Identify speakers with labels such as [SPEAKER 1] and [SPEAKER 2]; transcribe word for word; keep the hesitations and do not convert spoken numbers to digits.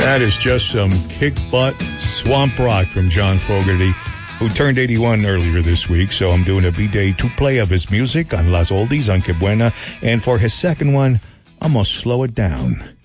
[SPEAKER 1] That is just some kick butt swamp rock from John Fogerty, who turned eighty-one earlier this week. So I'm doing a B-Day to play of his music on Las Oldies on Que Buena. And for his second one, I'm going to slow it down.